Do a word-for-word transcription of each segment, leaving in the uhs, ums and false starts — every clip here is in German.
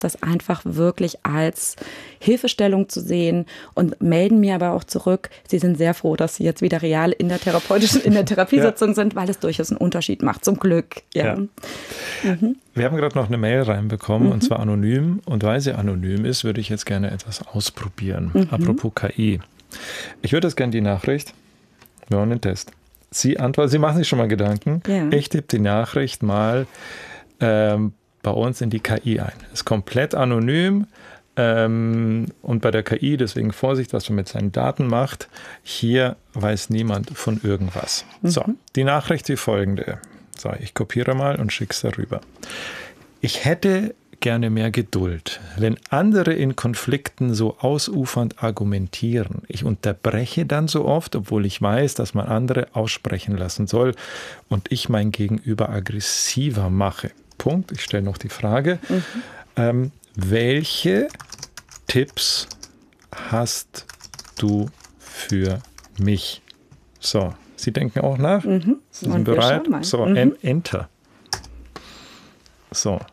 das einfach wirklich als Hilfestellung zu sehen und melden mir aber auch zurück, sie sind sehr froh, dass sie jetzt wieder real in der therapeutischen, in der Therapiesitzung ja. sind, weil es durchaus einen Unterschied macht, zum Glück. Ja. Ja. Mhm. Wir haben gerade noch eine Mail reinbekommen, mhm. und zwar anonym. Und weil sie anonym ist, würde ich jetzt gerne etwas ausprobieren. Mhm. Apropos K I. Ich würde jetzt gerne die Nachricht, wir wollen den Test. Sie antworten, Sie machen sich schon mal Gedanken. Ja. Ich tippe die Nachricht mal ähm, bei uns in die K I ein. Ist komplett anonym ähm, und bei der K I, deswegen Vorsicht, was man mit seinen Daten macht. Hier weiß niemand von irgendwas. Mhm. So, die Nachricht wie folgende. So, ich kopiere mal und schicke es darüber. Ich hätte gerne mehr Geduld. Wenn andere in Konflikten so ausufernd argumentieren, ich unterbreche dann so oft, obwohl ich weiß, dass man andere aussprechen lassen soll und ich mein Gegenüber aggressiver mache. Punkt. Ich stelle noch die Frage, mhm. ähm, welche Tipps hast du für mich? So, Sie denken auch nach? Mhm. Sie sind bereit? So, mhm. Enter. So.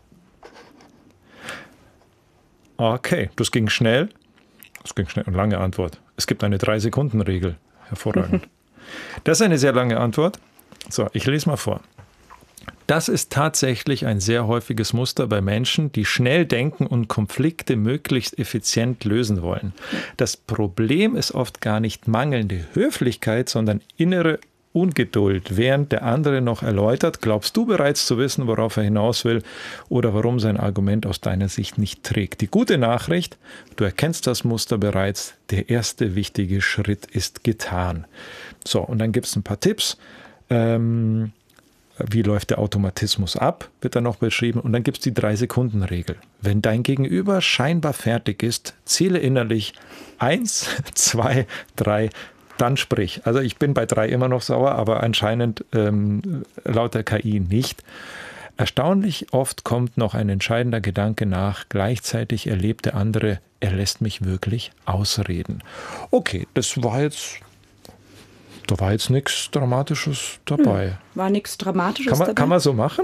Okay, das ging schnell. Das ging schnell. Eine lange Antwort. Es gibt eine drei-Sekunden-Regel. Hervorragend. Mhm. Das ist eine sehr lange Antwort. So, ich lese mal vor. Das ist tatsächlich ein sehr häufiges Muster bei Menschen, die schnell denken und Konflikte möglichst effizient lösen wollen. Das Problem ist oft gar nicht mangelnde Höflichkeit, sondern innere Ungeduld, während der andere noch erläutert, glaubst du bereits zu wissen, worauf er hinaus will oder warum sein Argument aus deiner Sicht nicht trägt. Die gute Nachricht, du erkennst das Muster bereits, der erste wichtige Schritt ist getan. So, und dann gibt es ein paar Tipps. Ähm, wie läuft der Automatismus ab, wird dann noch beschrieben. Und dann gibt es die Drei-Sekunden-Regel. Wenn dein Gegenüber scheinbar fertig ist, zähle innerlich eins, zwei, drei, dann sprich. Also ich bin bei drei immer noch sauer, aber anscheinend ähm, laut der K I nicht. Erstaunlich oft kommt noch ein entscheidender Gedanke nach. Gleichzeitig erlebt der andere, er lässt mich wirklich ausreden. Okay, das war jetzt, da war jetzt nichts Dramatisches dabei. Hm, war nichts Dramatisches kann man, dabei. Kann man so machen?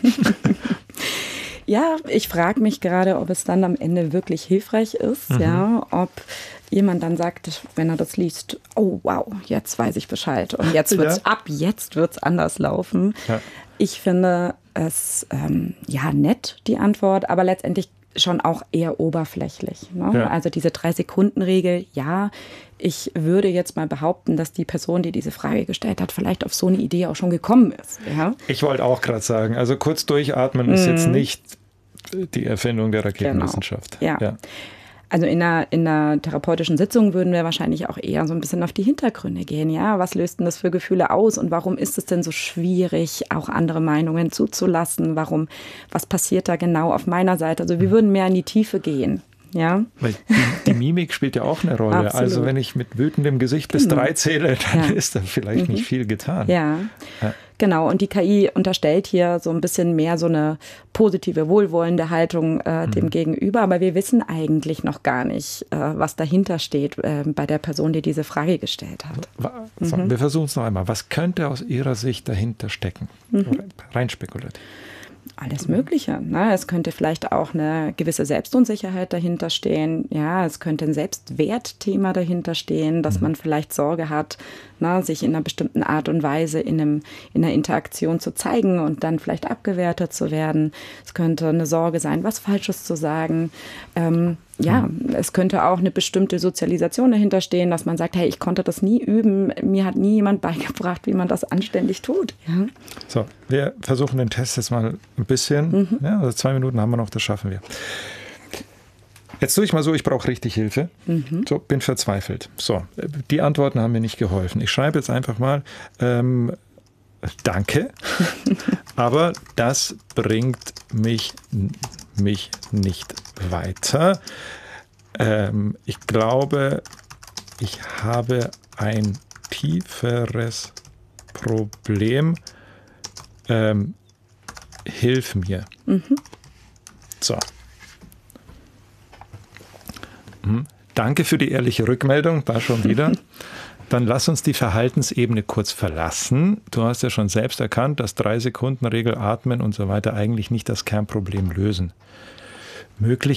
Ja, ich frage mich gerade, ob es dann am Ende wirklich hilfreich ist, mhm. ja, ob jemand dann sagt, wenn er das liest, oh wow, jetzt weiß ich Bescheid und jetzt wird's ja. ab jetzt wird's anders laufen. Ja. Ich finde es ähm, ja nett, die Antwort, aber letztendlich schon auch eher oberflächlich. Ne? Ja. Also diese Drei-Sekunden-Regel, ja, ich würde jetzt mal behaupten, dass die Person, die diese Frage gestellt hat, vielleicht auf so eine Idee auch schon gekommen ist. Ja? Ich wollte auch gerade sagen, also kurz durchatmen mm. ist jetzt nicht die Erfindung der Raketenwissenschaft. Genau. Ja. ja. Also in einer, in einer therapeutischen Sitzung würden wir wahrscheinlich auch eher so ein bisschen auf die Hintergründe gehen. Ja, was löst denn das für Gefühle aus und warum ist es denn so schwierig, auch andere Meinungen zuzulassen? Warum, was passiert da genau auf meiner Seite? Also wir würden mehr in die Tiefe gehen. Ja. Weil die, die Mimik spielt ja auch eine Rolle. Absolut. Also wenn ich mit wütendem Gesicht bis genau. drei zähle, dann ja. ist da vielleicht mhm. nicht viel getan. Ja. ja. Genau, und die K I unterstellt hier so ein bisschen mehr so eine positive, wohlwollende Haltung äh, dem mhm. Gegenüber. Aber wir wissen eigentlich noch gar nicht, äh, was dahinter steht äh, bei der Person, die diese Frage gestellt hat. So, mhm. Wir versuchen es noch einmal. Was könnte aus Ihrer Sicht dahinter stecken? Mhm. Rein spekulativ. Alles Mögliche. Ne? Es könnte vielleicht auch eine gewisse Selbstunsicherheit dahinter stehen. Ja, es könnte ein Selbstwertthema dahinter stehen, dass mhm. man vielleicht Sorge hat, ne, sich in einer bestimmten Art und Weise in, einem, in einer Interaktion zu zeigen und dann vielleicht abgewertet zu werden. Es könnte eine Sorge sein, was Falsches zu sagen. Ähm, ja, mhm. es könnte auch eine bestimmte Sozialisation dahinter stehen, dass man sagt, hey, ich konnte das nie üben. Mir hat nie jemand beigebracht, wie man das anständig tut. Ja. So, wir versuchen den Test jetzt mal ein bisschen. Mhm. Ja, also zwei Minuten haben wir noch, das schaffen wir. Jetzt tue ich mal so, ich brauche richtig Hilfe. Mhm. So, bin verzweifelt. So, die Antworten haben mir nicht geholfen. Ich schreibe jetzt einfach mal, ähm, danke, aber das bringt mich, mich nicht weiter. Ähm, ich glaube, ich habe ein tieferes Problem. Ähm, hilf mir. Mhm. So. Danke für die ehrliche Rückmeldung, da schon wieder. Dann lass uns die Verhaltensebene kurz verlassen. Du hast ja schon selbst erkannt, dass Drei-Sekunden-Regel, Atmen und so weiter eigentlich nicht das Kernproblem lösen. möglich